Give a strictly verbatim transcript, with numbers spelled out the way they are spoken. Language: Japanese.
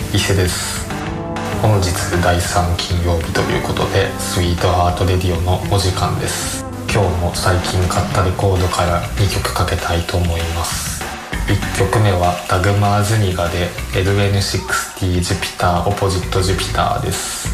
伊勢です。本日だいさん金曜日ということで、スイートハートレディオのお時間です。今日も最近買ったレコードからにきょくかけたいと思います。いっきょくめはダグマーズニガで エルエヌシックスティー ジュピターオポジットジュピターです。